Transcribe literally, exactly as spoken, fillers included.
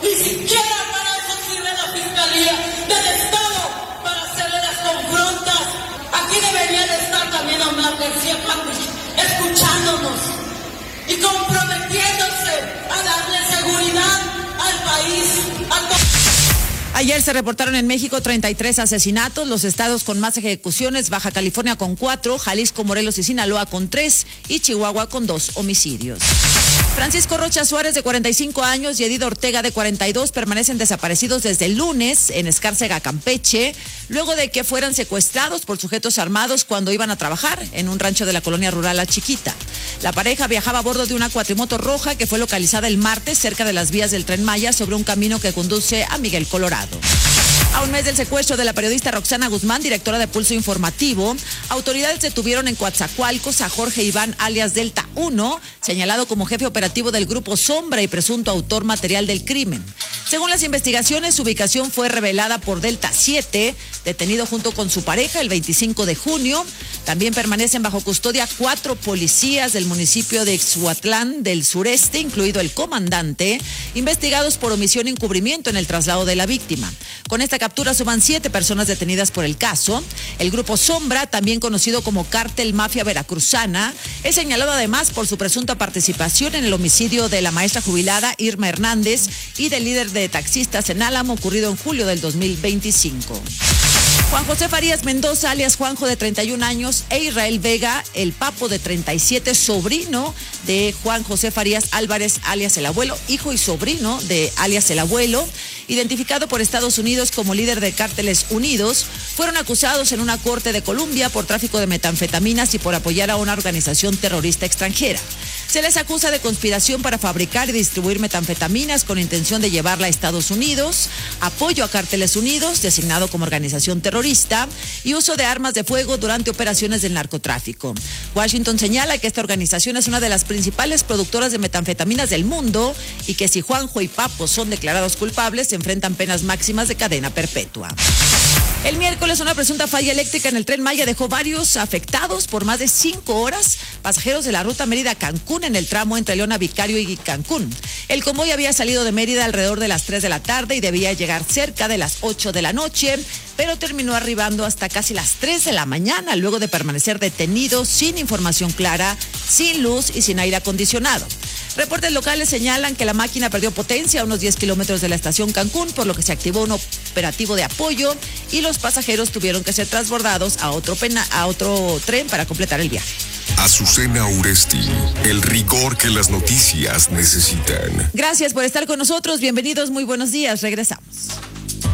Ni siquiera para eso sirve la Fiscalía del Estado, para hacerle las confrontas. Aquí debería de estar también Omar García Harfuch, escuchándonos y comprometiéndose a darle seguridad al país, al país. Ayer se reportaron en México treinta y tres asesinatos, los estados con más ejecuciones, Baja California con cuatro, Jalisco, Morelos y Sinaloa con tres y Chihuahua con dos homicidios. Francisco Rocha Suárez, de cuarenta y cinco años, y Edith Ortega, de cuarenta y dos, permanecen desaparecidos desde el lunes en Escárcega, Campeche, luego de que fueran secuestrados por sujetos armados cuando iban a trabajar en un rancho de la colonia rural La Chiquita. La pareja viajaba a bordo de una cuatrimoto roja que fue localizada el martes cerca de las vías del Tren Maya sobre un camino que conduce a Miguel, Colorado. A un mes del secuestro de la periodista Roxana Guzmán, directora de Pulso Informativo, autoridades detuvieron en Coatzacoalcos a Jorge Iván alias Delta uno, señalado como jefe operativo del Grupo Sombra y presunto autor material del crimen. Según las investigaciones, su ubicación fue revelada por Delta siete, detenido junto con su pareja el veinticinco de junio. También permanecen bajo custodia cuatro policías del municipio de Ixhuatlán del sureste, incluido el comandante, investigados por omisión y encubrimiento en el traslado de la víctima. Con esta captura suman siete personas detenidas por el caso. El Grupo Sombra, también conocido como Cártel Mafia Veracruzana, es señalado además por su presunta participación en el homicidio de la maestra jubilada Irma Hernández y del líder de taxistas en Álamo, ocurrido en julio del dos mil veinticinco. Juan José Farías Mendoza, alias Juanjo, de treinta y un años, e Israel Vega, el Papo, de treinta y siete, sobrino de Juan José Farías Álvarez, alias el Abuelo, hijo y sobrino de alias el Abuelo, identificado por Estados Unidos como líder de Cárteles Unidos, fueron acusados en una corte de Colombia por tráfico de metanfetaminas y por apoyar a una organización terrorista extranjera. Se les acusa de conspiración para fabricar y distribuir metanfetaminas con intención de llevarla a Estados Unidos, apoyo a Cárteles Unidos, designado como organización terrorista, y uso de armas de fuego durante operaciones del narcotráfico. Washington señala que esta organización es una de las principales productoras de metanfetaminas del mundo y que si Juanjo y Papo son declarados culpables, se enfrentan penas máximas de cadena perpetua. El miércoles, una presunta falla eléctrica en el Tren Maya dejó varios afectados por más de cinco horas, pasajeros de la ruta Mérida-Cancún en el tramo entre Leona Vicario y Cancún. El convoy había salido de Mérida alrededor de las tres de la tarde y debía llegar cerca de las ocho de la noche, pero terminó arribando hasta casi las tres de la mañana, luego de permanecer detenido sin información clara, sin luz y sin aire acondicionado. Reportes locales señalan que la máquina perdió potencia a unos diez kilómetros de la estación Cancún, por lo que se activó un operativo de apoyo y los pasajeros tuvieron que ser transbordados a otro, pena, a otro tren para completar el viaje. Azucena Uresti, el rigor que las noticias necesitan. Gracias por estar con nosotros, bienvenidos, muy buenos días, regresamos.